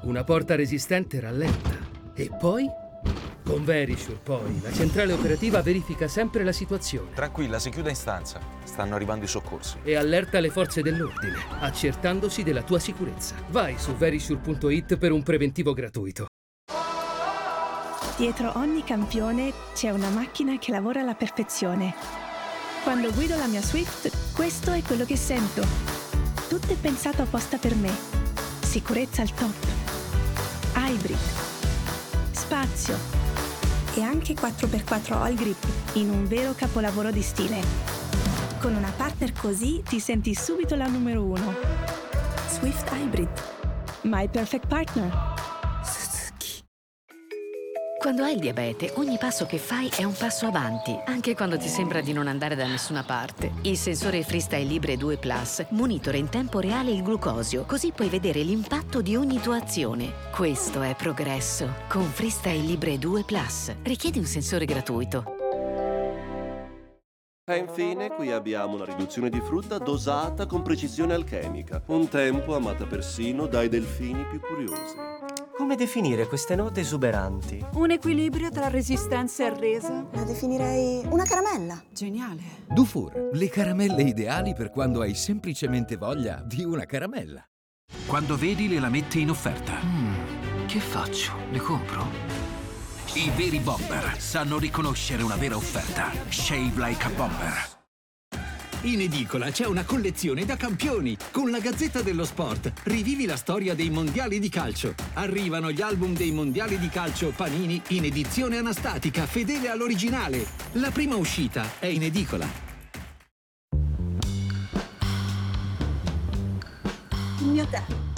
una porta resistente rallenta. E poi? Con Verisure, poi, la centrale operativa verifica sempre la situazione. Tranquilla, si chiuda in stanza. Stanno arrivando i soccorsi. E allerta le forze dell'ordine, accertandosi della tua sicurezza. Vai su verisure.it per un preventivo gratuito. Dietro ogni campione c'è una macchina che lavora alla perfezione. Quando guido la mia Swift, questo è quello che sento. Tutto è pensato apposta per me. Sicurezza al top. Hybrid. Spazio. E anche 4x4 all grip, in un vero capolavoro di stile. Con una partner così ti senti subito la numero uno. Swift Hybrid. My perfect partner. Quando hai il diabete, ogni passo che fai è un passo avanti, anche quando ti sembra di non andare da nessuna parte. Il sensore Freestyle Libre 2 Plus monitora in tempo reale il glucosio, così puoi vedere l'impatto di ogni tua azione. Questo è progresso. Con Freestyle Libre 2 Plus. Richiedi un sensore gratuito. E infine qui abbiamo una riduzione di frutta dosata con precisione alchemica, un tempo amata persino dai delfini più curiosi. Come definire queste note esuberanti? Un equilibrio tra resistenza e resa. La definirei una caramella. Geniale. Dufour, le caramelle ideali per quando hai semplicemente voglia di una caramella. Quando vedi le lamette in offerta. Che faccio? Le compro? I veri bomber sanno riconoscere una vera offerta. Shave like a bomber. In edicola c'è una collezione da campioni. Con la Gazzetta dello Sport rivivi la storia dei mondiali di calcio. Arrivano gli album dei mondiali di calcio Panini in edizione anastatica, fedele all'originale. La prima uscita è in edicola. Il mio tè.